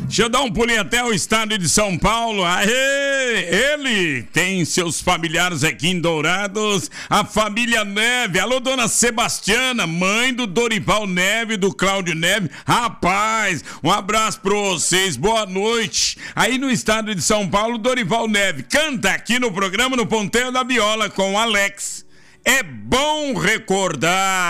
Deixa eu dar um pulinho até o estado de São Paulo. Aê! Ele tem seus familiares aqui em Dourados, a família Neve. Alô, dona Sebastiana, mãe do Dorival Neve, do Cláudio Neve. Rapaz, um abraço pra vocês, boa noite. Aí no estado de São Paulo, Dorival Neve canta aqui no programa no Ponteiro da Viola com o Alex. É bom recordar.